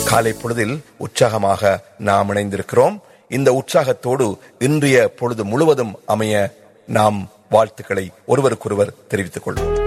காலை பொழுதில் உற்சாகமாக நாம் இணைந்திருக்கிறோம். இந்த உற்சாகத்தோடு இன்றைய பொழுது முழுவதும் அமைய நாம் வாழ்த்துக்களை ஒருவருக்கொருவர் தெரிவித்துக் கொள்வோம்.